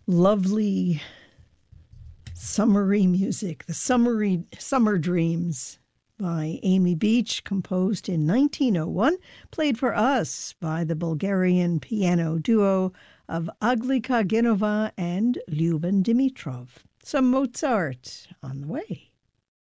Lovely summery music, the Summer Dreams by Amy Beach, composed in 1901, played for us by the Bulgarian piano duo of Aglika Genova and Lyuben Dimitrov. Some Mozart on the way.